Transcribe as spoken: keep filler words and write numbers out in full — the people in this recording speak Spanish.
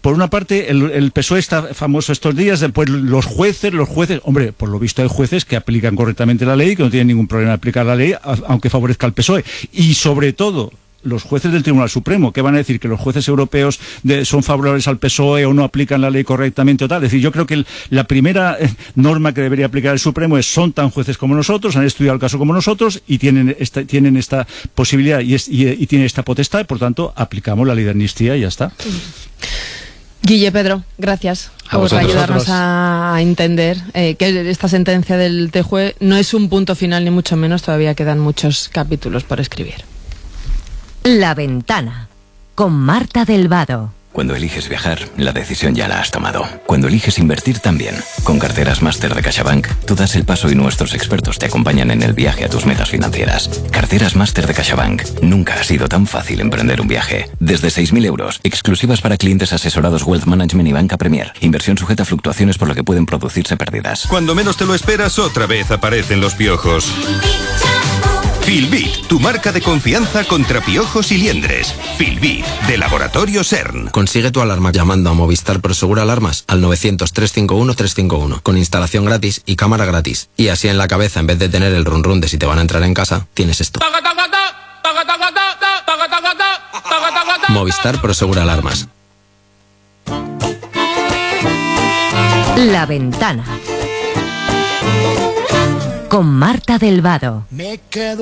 por una parte, el, el P S O E está famoso estos días, después los jueces, los jueces, hombre, por lo visto hay jueces que aplican correctamente la ley, que no tienen ningún problema de aplicar la ley, aunque favorezca al P S O E. Y sobre todo, los jueces del Tribunal Supremo, ¿qué van a decir? ¿Que los jueces europeos de, son favorables al P S O E o no aplican la ley correctamente o tal? Es decir, yo creo que el, la primera eh, norma que debería aplicar el Supremo es: son tan jueces como nosotros, han estudiado el caso como nosotros y tienen esta, tienen esta posibilidad y, es, y, y tienen esta potestad, y por tanto aplicamos la ley de amnistía y ya está. Guille, Pedro, gracias a por ayudarnos vosotros. a entender eh, que esta sentencia del T J U E no es un punto final, ni mucho menos, todavía quedan muchos capítulos por escribir. La Ventana, con Marta del Vado. Cuando eliges viajar, la decisión ya la has tomado. Cuando eliges invertir, también. Con Carteras Máster de CaixaBank, tú das el paso y nuestros expertos te acompañan en el viaje a tus metas financieras. Carteras Máster de CaixaBank. Nunca ha sido tan fácil emprender un viaje. Desde seis mil euros, exclusivas para clientes asesorados Wealth Management y Banca Premier. Inversión sujeta a fluctuaciones por lo que pueden producirse pérdidas. Cuando menos te lo esperas, otra vez aparecen los piojos. Filbit, tu marca de confianza contra piojos y liendres. Filbit, de Laboratorio CERN. Consigue tu alarma llamando a Movistar Prosegur Alarmas al novecientos, trescientos cincuenta y uno, trescientos cincuenta y uno, con instalación gratis y cámara gratis. Y así en la cabeza, en vez de tener el run run de si te van a entrar en casa, tienes esto. Movistar Prosegur Alarmas. La Ventana, con Marta del Vado. Me quedo